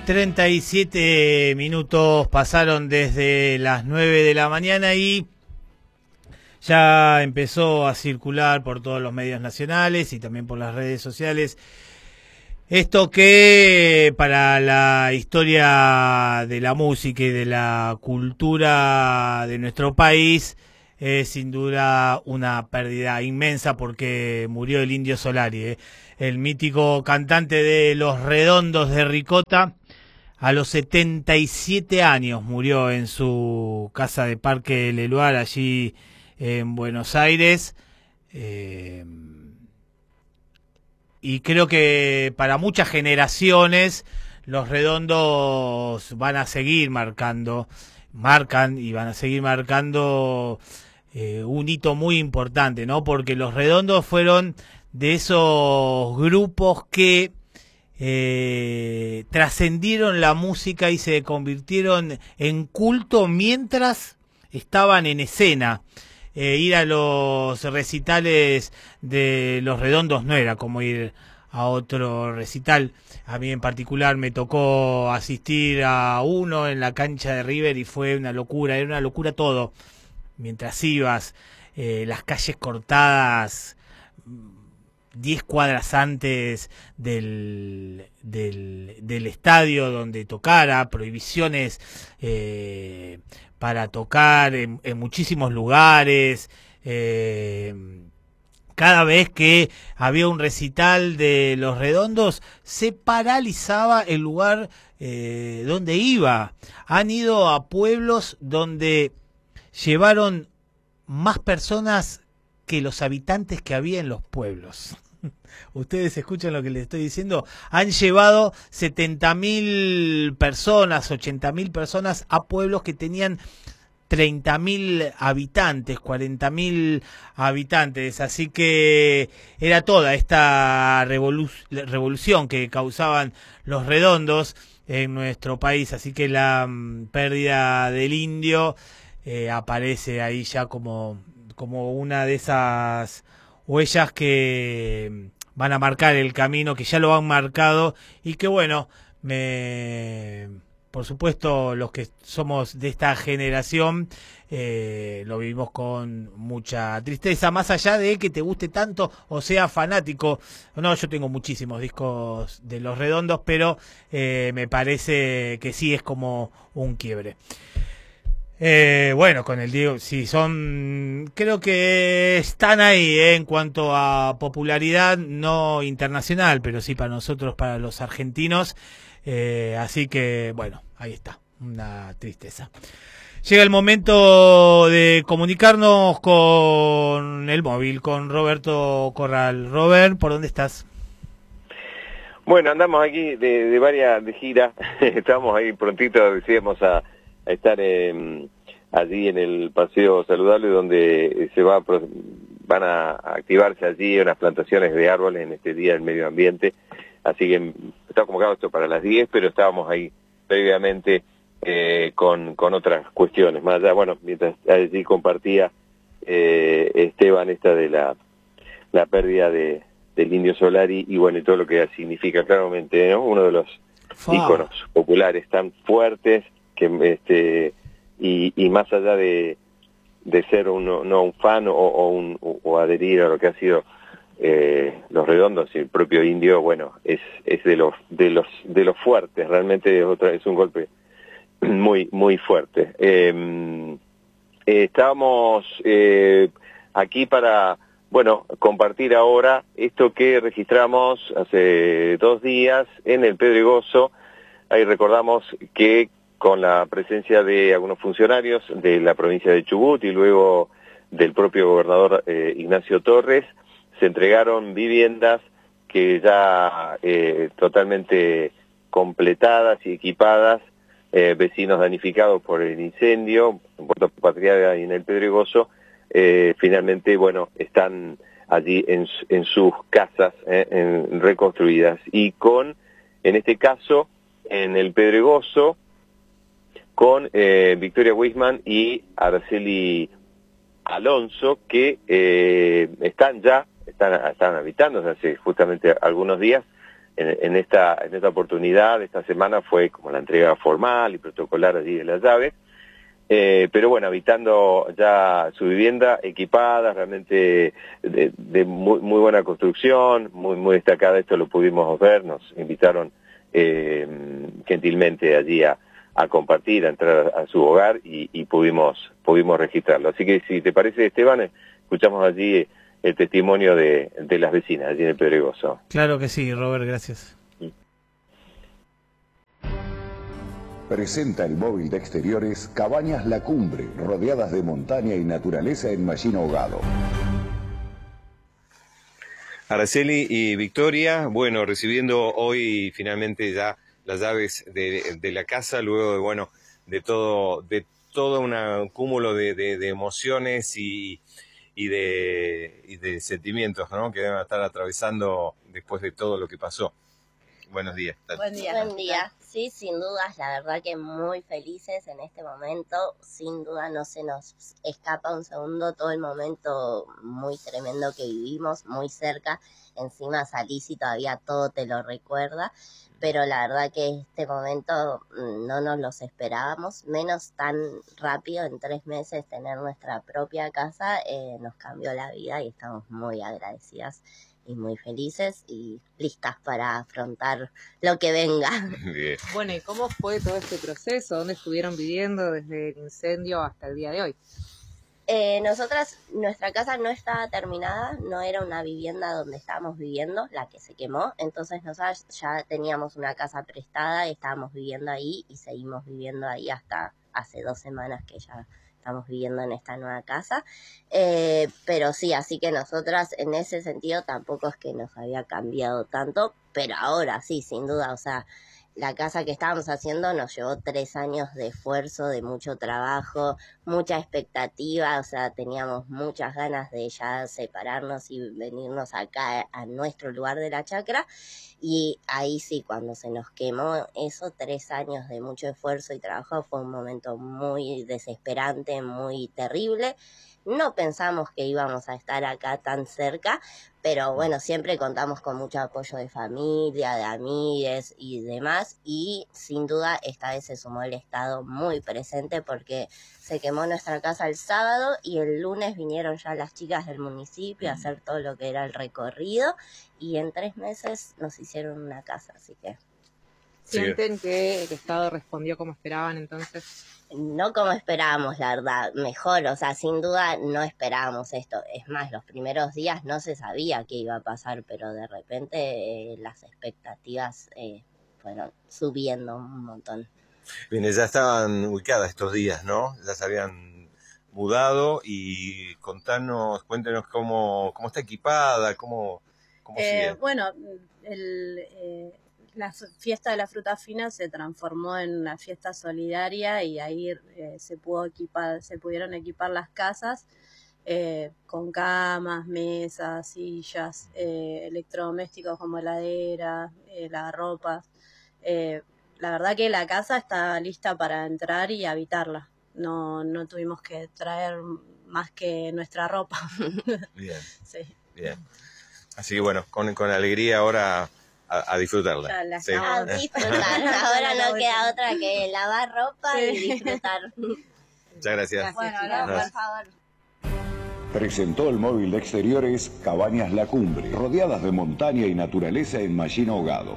37 minutos pasaron desde las 9 de la mañana y ya empezó a circular por todos los medios nacionales y también por las redes sociales esto que para la historia de la música y de la cultura de nuestro país es sin duda una pérdida inmensa, porque murió el Indio Solari, el mítico cantante de Los Redondos de Ricota. A los 77 años murió en su casa de Parque Leluar, allí en Buenos Aires. Y creo que para muchas generaciones Los Redondos van a seguir marcan y van a seguir marcando un hito muy importante, ¿no? Porque Los Redondos fueron de esos grupos que trascendieron la música y se convirtieron en culto mientras estaban en escena. Ir a los recitales de Los Redondos no era como ir a otro recital. A mí en particular me tocó asistir a uno en la cancha de River y fue una locura, era una locura todo. Mientras ibas, las calles cortadas 10 cuadras antes del estadio donde tocara, prohibiciones para tocar en muchísimos lugares. Cada vez que había un recital de Los Redondos se paralizaba el lugar donde iba. Han ido a pueblos donde llevaron más personas que los habitantes que había en los pueblos. Ustedes escuchan lo que les estoy diciendo. Han llevado 70.000 personas, 80.000 personas a pueblos que tenían 30.000 habitantes, 40.000 habitantes. Así que era toda esta revolución que causaban Los Redondos en nuestro país. Así que la pérdida del Indio aparece ahí ya como una de esas huellas que van a marcar el camino, que ya lo han marcado y que bueno, por supuesto los que somos de esta generación lo vivimos con mucha tristeza, más allá de que te guste tanto o sea fanático. No, yo tengo muchísimos discos de Los Redondos, pero me parece que sí es como un quiebre. Bueno, con el Diego, sí, creo que están ahí en cuanto a popularidad, no internacional, pero sí para nosotros, para los argentinos. Así que, bueno, ahí está, una tristeza. Llega el momento de comunicarnos con el móvil, con Roberto Corral. Robert, ¿por dónde estás? Bueno, andamos aquí de gira. Estamos ahí prontito, decíamos, a estar allí en el Paseo Saludable, donde van a activarse allí unas plantaciones de árboles en este Día del Medio Ambiente. Así que está convocado esto para las 10, pero estábamos ahí previamente con otras cuestiones. Más allá, bueno, mientras allí compartía Esteban esta de la pérdida del Indio Solari y bueno, y todo lo que significa claramente, ¿no? Uno de los íconos populares tan fuertes que y más allá de ser no un fan o adherir a lo que ha sido Los Redondos y el propio Indio, bueno, es de los fuertes, realmente es un golpe muy muy fuerte. Estábamos aquí para, bueno, compartir ahora esto que registramos hace 2 días en el Pedregoso. Ahí recordamos que con la presencia de algunos funcionarios de la provincia de Chubut y luego del propio gobernador Ignacio Torres, se entregaron viviendas que ya totalmente completadas y equipadas, vecinos danificados por el incendio en Puerto Patriarca y en el Pedregoso, finalmente, bueno, están allí en sus casas reconstruidas. Y en este caso, en el Pedregoso, con Victoria Weisman y Araceli Alonso, que están habitando desde hace justamente algunos días en esta oportunidad, esta semana fue como la entrega formal y protocolar allí de las llaves, pero bueno, habitando ya su vivienda equipada, realmente de muy buena construcción, muy destacada. Esto lo pudimos ver, nos invitaron gentilmente allí a compartir, a entrar a su hogar y pudimos registrarlo. Así que si te parece, Esteban, escuchamos allí el testimonio de las vecinas allí en el Pedregoso. Claro que sí, Robert, gracias. Presenta el móvil de exteriores Cabañas La Cumbre, rodeadas de montaña y naturaleza en Machín Ahogado. Araceli y Victoria, bueno, recibiendo hoy finalmente ya las llaves de la casa, luego de todo un cúmulo de emociones y de sentimientos, ¿no?, que deben estar atravesando después de todo lo que pasó. Buenos días. Buen día. Buen día. Sí, sin dudas, la verdad que muy felices en este momento. Sin duda no se nos escapa un segundo todo el momento muy tremendo que vivimos, muy cerca. Encima salís y todavía todo te lo recuerda. Pero la verdad que este momento no nos los esperábamos, menos tan rápido, en 3 meses tener nuestra propia casa, nos cambió la vida y estamos muy agradecidas y muy felices y listas para afrontar lo que venga. Bien. Bueno, ¿y cómo fue todo este proceso? ¿Dónde estuvieron viviendo desde el incendio hasta el día de hoy? Nosotras, nuestra casa no estaba terminada, no era una vivienda donde estábamos viviendo, la que se quemó, entonces nosotras ya teníamos una casa prestada, estábamos viviendo ahí y seguimos viviendo ahí hasta hace 2 semanas que ya estamos viviendo en esta nueva casa, pero sí, así que nosotras en ese sentido tampoco es que nos había cambiado tanto, pero ahora sí, sin duda, o sea, la casa que estábamos haciendo nos llevó 3 años de esfuerzo, de mucho trabajo, mucha expectativa, o sea, teníamos muchas ganas de ya separarnos y venirnos acá a nuestro lugar de la chacra, y ahí sí, cuando se nos quemó eso, 3 años de mucho esfuerzo y trabajo, fue un momento muy desesperante, muy terrible. No pensamos que íbamos a estar acá tan cerca, pero bueno, siempre contamos con mucho apoyo de familia, de amigues y demás, y sin duda esta vez se sumó el Estado muy presente porque se quemó nuestra casa el sábado y el lunes vinieron ya las chicas del municipio a hacer todo lo que era el recorrido y en 3 meses nos hicieron una casa, así que... ¿Sienten que el Estado respondió como esperaban entonces? No como esperábamos, la verdad, mejor, o sea, sin duda no esperábamos esto. Es más, los primeros días no se sabía qué iba a pasar, pero de repente las expectativas fueron subiendo un montón. Bien, ya estaban ubicadas estos días, ¿no? Ya se habían mudado y cuéntenos cómo está equipada, cómo sigue. Bueno, la fiesta de la fruta fina se transformó en una fiesta solidaria y ahí se pudieron equipar las casas con camas, mesas, sillas, electrodomésticos como heladera, lavarropas. La verdad que la casa está lista para entrar y habitarla. No tuvimos que traer más que nuestra ropa. Bien. Sí. Bien. Así que bueno, con alegría ahora a disfrutarla. Sí. A disfrutar. Ahora no queda otra que lavar ropa y disfrutar. Muchas gracias. Bueno, no, por favor. Presentó el móvil de exteriores Cabañas La Cumbre, rodeadas de montaña y naturaleza en Machín Ahogado.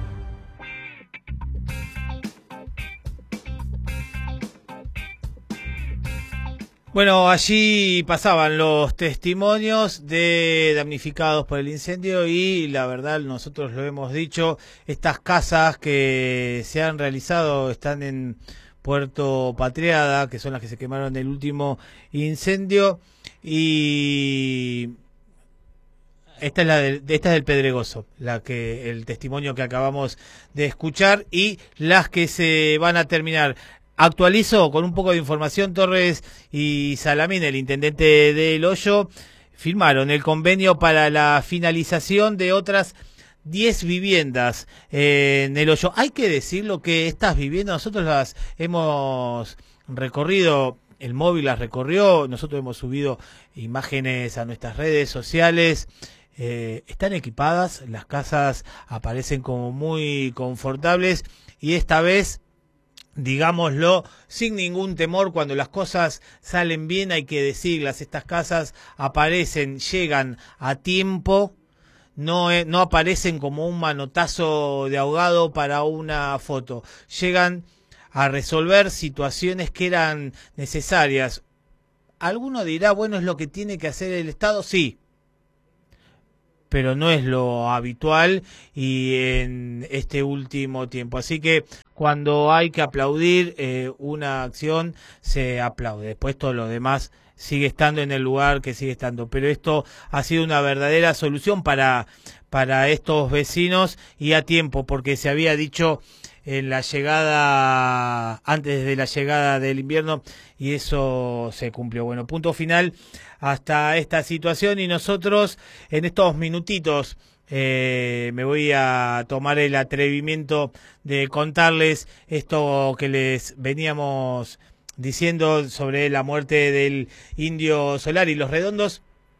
Bueno, allí pasaban los testimonios de damnificados por el incendio y la verdad nosotros lo hemos dicho, estas casas que se han realizado están en Puerto Patriada, que son las que se quemaron en el último incendio, y esta es del Pedregoso, el testimonio que acabamos de escuchar, y las que se van a terminar. Actualizo con un poco de información. Torres y Salamín, el intendente del Hoyo, firmaron el convenio para la finalización de otras 10 viviendas en el Hoyo. Hay que decirlo que estas viviendas nosotros las hemos recorrido, el móvil las recorrió, nosotros hemos subido imágenes a nuestras redes sociales. están equipadas, las casas aparecen como muy confortables y esta vez, digámoslo, sin ningún temor, cuando las cosas salen bien hay que decirlas, estas casas aparecen, llegan a tiempo, no aparecen como un manotazo de ahogado para una foto, llegan a resolver situaciones que eran necesarias. Alguno dirá, bueno, es lo que tiene que hacer el Estado, sí, pero no es lo habitual y en este último tiempo. Así que cuando hay que aplaudir una acción, se aplaude. Después todo lo demás sigue estando en el lugar que sigue estando. Pero esto ha sido una verdadera solución para estos vecinos y a tiempo, porque se había dicho en la llegada, antes de la llegada del invierno, y eso se cumplió. Bueno, punto final hasta esta situación y nosotros en estos minutitos me voy a tomar el atrevimiento de contarles esto que les veníamos diciendo sobre la muerte del Indio Solari. Los Redondos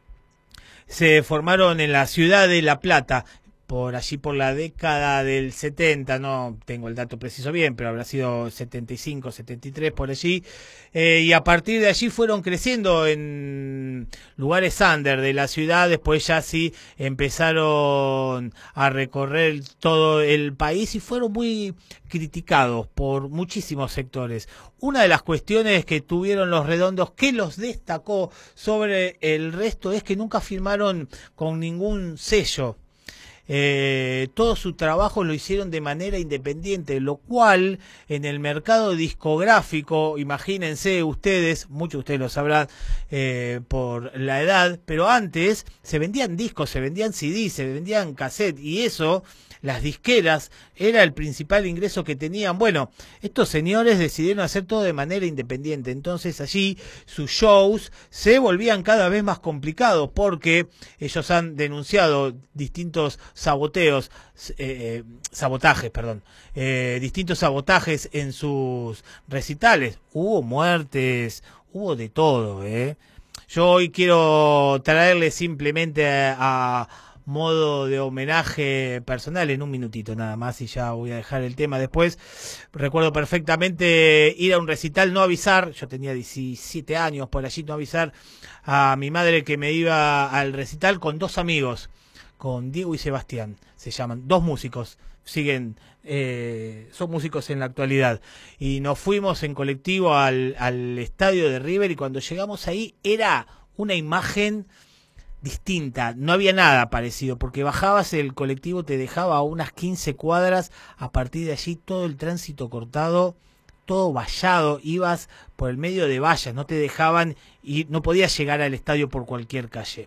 se formaron en la ciudad de La Plata, por allí por la década del 70, no tengo el dato preciso bien, pero habrá sido 75, 73 por allí, y a partir de allí fueron creciendo en lugares under de la ciudad, después ya sí empezaron a recorrer todo el país y fueron muy criticados por muchísimos sectores. Una de las cuestiones que tuvieron los Redondos que los destacó sobre el resto es que nunca firmaron con ningún sello. Todo su trabajo lo hicieron de manera independiente, lo cual en el mercado discográfico, imagínense ustedes, muchos de ustedes lo sabrán por la edad, pero antes se vendían discos, se vendían CDs, se vendían cassettes y eso, las disqueras, era el principal ingreso que tenían. Bueno, estos señores decidieron hacer todo de manera independiente, entonces allí sus shows se volvían cada vez más complicados porque ellos han denunciado distintos distintos sabotajes en sus recitales. Hubo muertes, hubo de todo, Yo hoy quiero traerle simplemente a modo de homenaje personal en un minutito nada más y ya voy a dejar el tema después. Recuerdo perfectamente ir a un recital, no avisar, yo tenía 17 años por allí, no avisar a mi madre que me iba al recital con dos amigos, con Diego y Sebastián, se llaman, dos músicos, siguen, son músicos en la actualidad, y nos fuimos en colectivo al estadio de River y cuando llegamos ahí era una imagen distinta, no había nada parecido, porque bajabas el colectivo, te dejaba a unas 15 cuadras, a partir de allí todo el tránsito cortado, todo vallado, ibas por el medio de vallas, no te dejaban y no podías llegar al estadio por cualquier calle.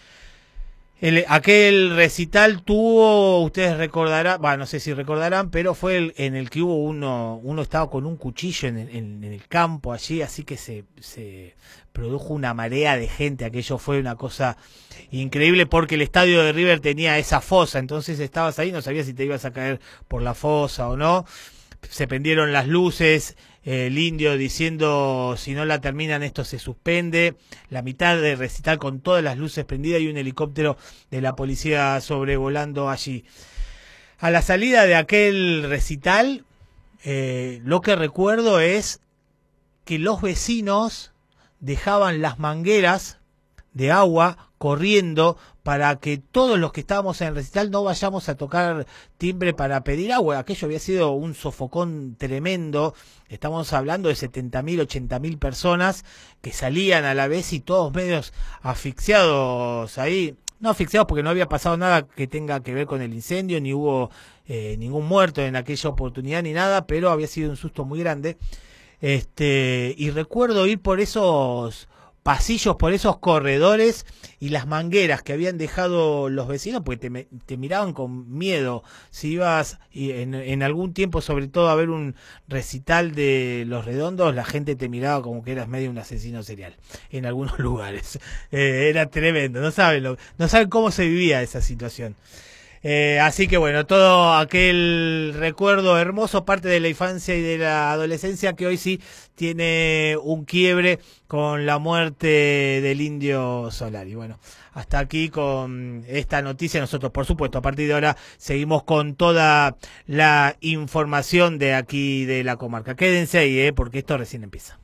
Aquel recital tuvo, ustedes recordarán, bueno, no sé si recordarán, pero fue en el que hubo uno estaba con un cuchillo en el campo allí, así que se produjo una marea de gente. Aquello fue una cosa increíble porque el estadio de River tenía esa fosa, entonces estabas ahí, no sabías si te ibas a caer por la fosa o no. Se prendieron las luces, el Indio diciendo si no la terminan esto se suspende, la mitad de recital con todas las luces prendidas y un helicóptero de la policía sobrevolando allí. A la salida de aquel recital, lo que recuerdo es que los vecinos dejaban las mangueras de agua corriendo para que todos los que estábamos en el recital no vayamos a tocar timbre para pedir agua. Aquello había sido un sofocón tremendo. Estamos hablando de 70.000, 80.000 personas que salían a la vez y todos medios asfixiados ahí. No asfixiados porque no había pasado nada que tenga que ver con el incendio, ni hubo ningún muerto en aquella oportunidad ni nada, pero había sido un susto muy grande. Y recuerdo ir por esos pasillos, por esos corredores y las mangueras que habían dejado los vecinos, porque te miraban con miedo. Si ibas en algún tiempo, sobre todo a ver un recital de Los Redondos, la gente te miraba como que eras medio un asesino serial en algunos lugares. Era tremendo, no saben cómo se vivía esa situación. Así que bueno, todo aquel recuerdo hermoso, parte de la infancia y de la adolescencia, que hoy sí tiene un quiebre con la muerte del Indio Solari. Bueno, hasta aquí con esta noticia. Nosotros, por supuesto, a partir de ahora seguimos con toda la información de aquí de la comarca. Quédense ahí, porque esto recién empieza.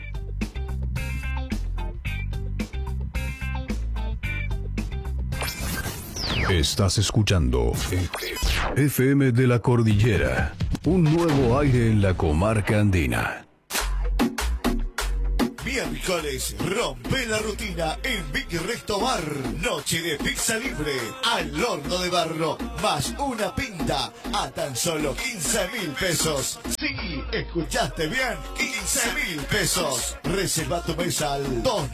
Estás escuchando FM de la Cordillera, un nuevo aire en la comarca andina. Miércoles, rompe la rutina en Big Resto Bar. Noche de pizza libre al horno de barro, más una pinta a tan solo 15.000 pesos. Sí, escuchaste bien, 15.000 pesos. Reserva tu mesa al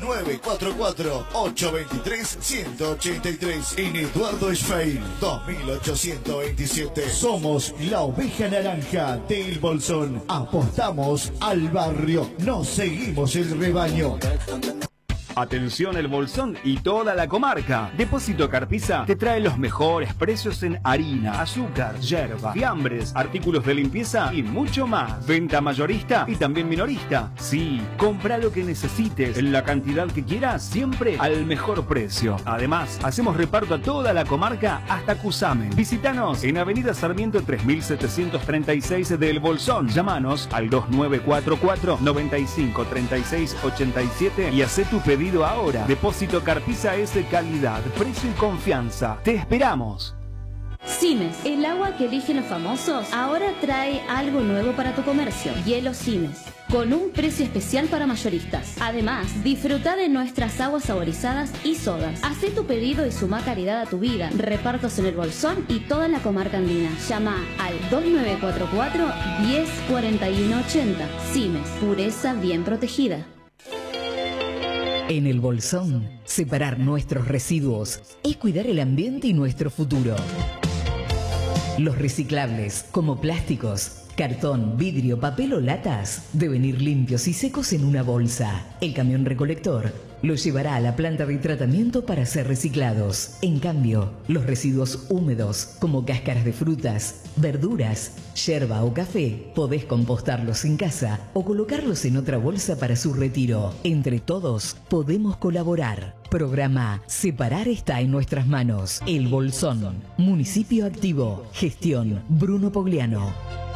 2944-823-183 en Eduardo Schwein, 2827. Somos la oveja naranja del Bolsón. Apostamos al barrio, nos seguimos el rebaño. Atención El Bolsón y toda la comarca. Depósito Carpiza te trae los mejores precios en harina, azúcar, yerba, fiambres, artículos de limpieza y mucho más. Venta mayorista y también minorista. Sí, compra lo que necesites en la cantidad que quieras, siempre al mejor precio. Además, hacemos reparto a toda la comarca hasta Cusamen. Visítanos en Avenida Sarmiento 3736 de El Bolsón. Llámanos al 2944 95 36 87 y hacé tu pedido ahora. Depósito Carpiza es de calidad, precio y confianza. Te esperamos. Simes, el agua que eligen los famosos, ahora trae algo nuevo para tu comercio. Hielo Simes, con un precio especial para mayoristas. Además, disfruta de nuestras aguas saborizadas y sodas. Hacé tu pedido y suma calidad a tu vida. Repartos en El Bolsón y toda la comarca andina. Llama al 2944-104180. Simes, pureza bien protegida. En El Bolsón, separar nuestros residuos es cuidar el ambiente y nuestro futuro. Los reciclables, como plásticos, cartón, vidrio, papel o latas, deben ir limpios y secos en una bolsa. El camión recolector los llevará a la planta de tratamiento para ser reciclados. En cambio, los residuos húmedos, como cáscaras de frutas, verduras, yerba o café, podés compostarlos en casa o colocarlos en otra bolsa para su retiro. Entre todos, podemos colaborar. Programa Separar está en nuestras manos. El Bolsón, municipio activo. Gestión Bruno Pogliano.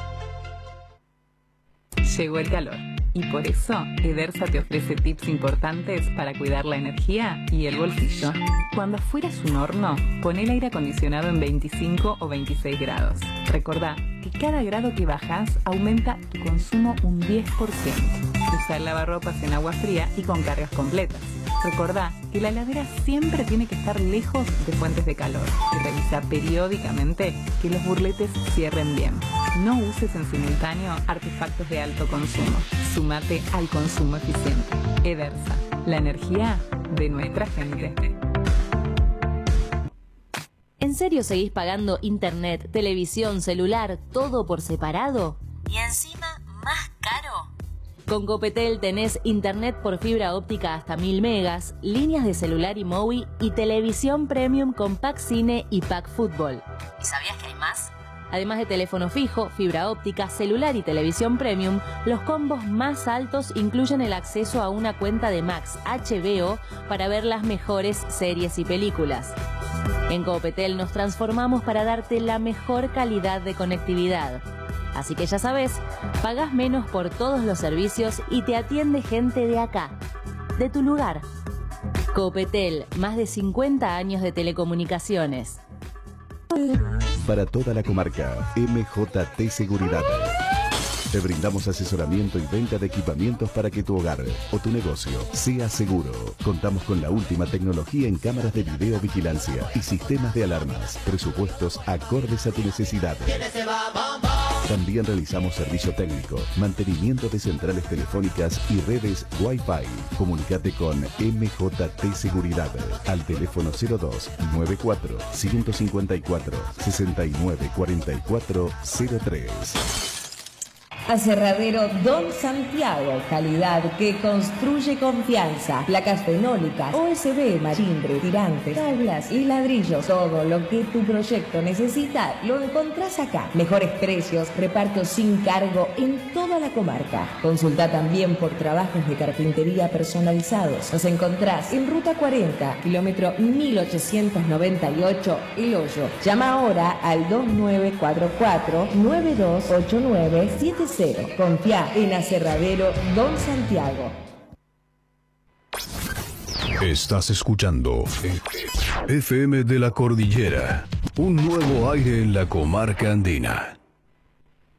Llegó el calor y por eso Edersa te ofrece tips importantes para cuidar la energía y el bolsillo. Cuando afuera es un horno, pon el aire acondicionado en 25 o 26 grados. Recordá que cada grado que bajas aumenta tu consumo un 10%. Usa el lavarropas en agua fría y con cargas completas. Recordá que la heladera siempre tiene que estar lejos de fuentes de calor y revisa periódicamente que los burletes cierren bien. No uses en simultáneo artefactos de alto consumo. Súmate al consumo eficiente. Edersa, la energía de nuestra gente. ¿En serio seguís pagando internet, televisión, celular, todo por separado? ¿Y encima más caro? Con Copetel tenés internet por fibra óptica hasta 1000 megas, líneas de celular y móvil y televisión premium con pack cine y pack fútbol. ¿Y sabías que hay más? Además de teléfono fijo, fibra óptica, celular y televisión premium, los combos más altos incluyen el acceso a una cuenta de Max HBO para ver las mejores series y películas. En Copetel nos transformamos para darte la mejor calidad de conectividad. Así que ya sabes, pagás menos por todos los servicios y te atiende gente de acá, de tu lugar. Copetel, más de 50 años de telecomunicaciones. Para toda la comarca, MJT Seguridad. Te brindamos asesoramiento y venta de equipamientos para que tu hogar o tu negocio sea seguro. Contamos con la última tecnología en cámaras de videovigilancia y sistemas de alarmas. Presupuestos acordes a tu necesidad. También realizamos servicio técnico, mantenimiento de centrales telefónicas y redes Wi-Fi. Comunicate con MJT Seguridad al teléfono 02 94 154 69 44 03. Aserradero Don Santiago, calidad que construye confianza. Placas fenólicas, OSB, marimbre, tirantes, tablas y ladrillos. Todo lo que tu proyecto necesita lo encontrás acá. Mejores precios, reparto sin cargo en toda la comarca. Consulta también por trabajos de carpintería personalizados. Nos encontrás en Ruta 40, kilómetro 1898, El Hoyo. Llama ahora al 2944-928970. Confía en Aserradero Don Santiago. Estás escuchando FM de la Cordillera, un nuevo aire en la comarca andina.